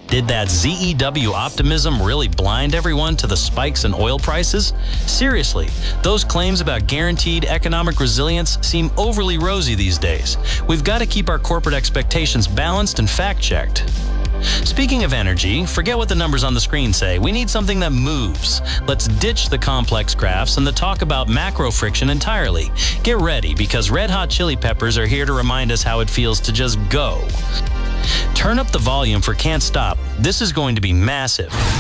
Did that ZEW optimism really blind everyone to the spikes in oil prices? Seriously, those claims about guaranteed economic resilience seem overly rosy these days. We've got to keep our corporate expectations balanced and fact-checked. Speaking of energy, forget what the numbers on the screen say. We need something that moves. Let's ditch the complex graphs and the talk about macro friction entirely. Get ready, because Red Hot Chili Peppers are here to remind us how it feels to just go. Turn up the volume for Can't Stop. This is going to be massive.